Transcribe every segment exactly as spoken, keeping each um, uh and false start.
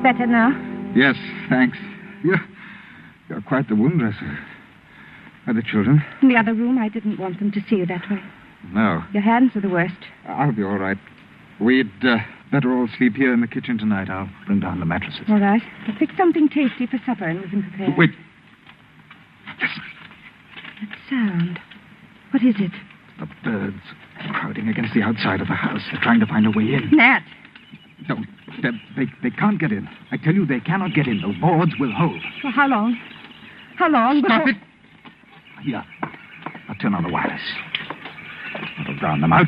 Better now? Yes, thanks. You're, you're quite the wound dresser. Are the children? In the other room. I didn't want them to see you that way. No. Your hands are the worst. I'll be all right. We'd uh, better all sleep here in the kitchen tonight. I'll bring down the mattresses. All right. I'll fix something tasty for supper and we can prepare. Wait. That sound. What is it? The birds crowding against the outside of the house. They're trying to find a way in. Nat. No, they, they, they can't get in. I tell you, they cannot get in. The boards will hold. For how long? How long? Stop before... it. Here. I'll turn on the wireless. That'll drown them out.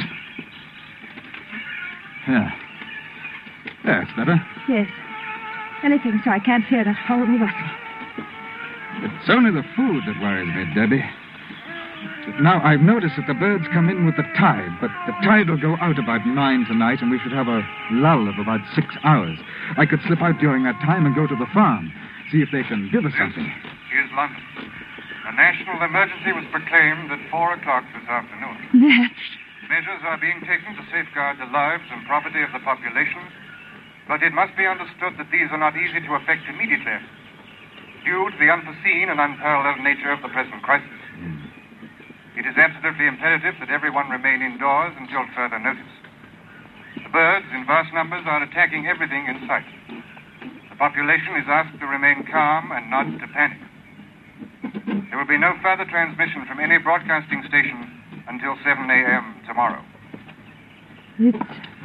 There. There, it's better. Yes. Anything so I can't hear the horrible rustle. It's only the food that worries me, Debbie. Now, I've noticed that the birds come in with the tide, but the tide will go out about nine tonight, and we should have a lull of about six hours. I could slip out during that time and go to the farm, see if they can give us something. Here's London. A national emergency was proclaimed at four o'clock this afternoon. Nat. Measures are being taken to safeguard the lives and property of the population, but it must be understood that these are not easy to effect immediately, due to the unforeseen and unparalleled nature of the present crisis. Mm. It is absolutely imperative that everyone remain indoors until further notice. The birds, in vast numbers, are attacking everything in sight. The population is asked to remain calm and not to panic. There will be no further transmission from any broadcasting station until seven a.m. tomorrow. It's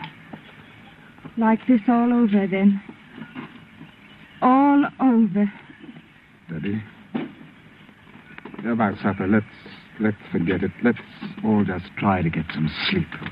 like this all over, then. All over. Debbie, about supper, let's let's forget it. Let's all just try to get some sleep.